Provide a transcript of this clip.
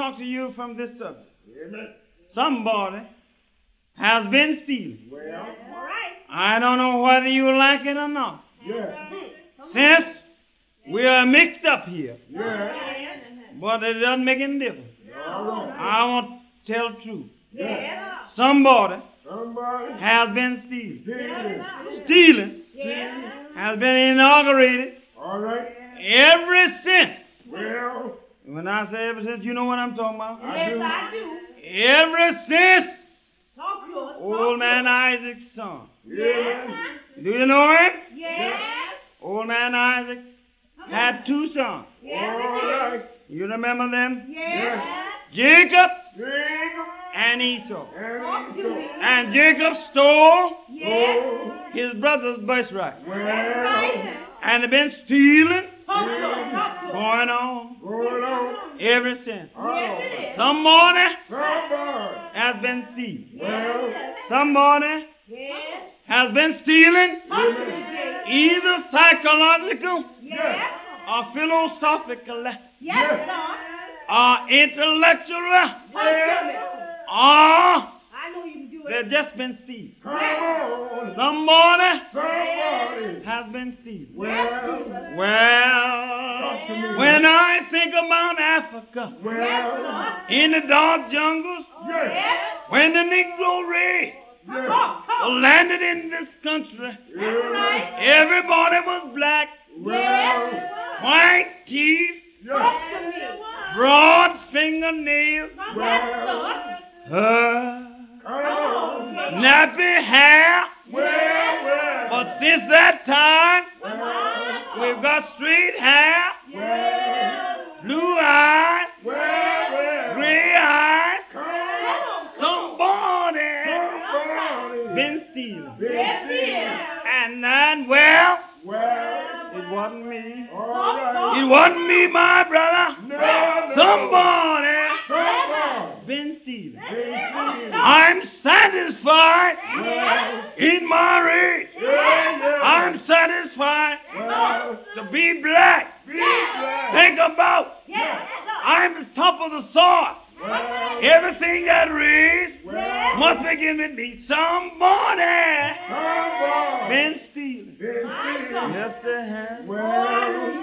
talk to you from this subject. Amen. Somebody has been stealing. Well, All right. I don't know whether you like it or not. yeah. Since we are mixed up here, Yeah. but it doesn't make any difference. All right. I want to tell the truth. Yeah. Somebody Somebody has been stealing. stealing. Stealing Yeah. has been inaugurated All right. ever since. Well, When I say ever since, you know what I'm talking about. I Yes, do. I do. Ever since Talk to us. old man Isaac's son. Yeah. Do you know him? Yes. Old man Isaac had two sons. Yes. All right. You remember them? Yes. Jacob Jacob and Esau. and Esau. And Jacob stole Yes. his brother's birthright. Well, And they've been stealing, Talk to us. Talk to us. going on going on. ever since. Yes, it is. Somebody Somebody. has been stealing. Well, Somebody Yes. has been stealing Talk to us. either psychological Yes. or philosophical Yes, Lord. or intellectual Talk to me. or I know you can do they've it. just been stealing. come on. Somebody Somebody. has been stealing. Well, Well, talk to me. when I think about Africa, Well, in the dark jungles, yes. when the Negro race Yes. Talk. landed in this country, Yes. everybody was black, Well, white teeth, yes. Talk to me. broad fingernails, Yes, Lord. Come on. nappy hair. Well, But since that time, well, we've got straight hair, well, blue eyes, well, gray eyes. come on. Somebody Somebody. been stealing. Yes, it is. And then, well, Well, it wasn't me. all right. It wasn't me, my brother. No, Somebody Somebody. been stealing. Been I'm satisfied Well, in my race. yeah. I'm satisfied Well, to be black. be glad. Think about, Yes, I'm the top of the soil. Well, Everything that raised well, must begin with me. Somebody somebody. been stealing. Been stealing. Yes, they have. Well,